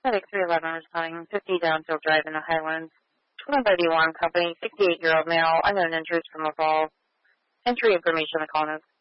FedEx 311 responding, 50 Downfield Drive in the Highlands. 2131 company, 68-year-old male, unknown injuries from a fall. Entry information on the call notes.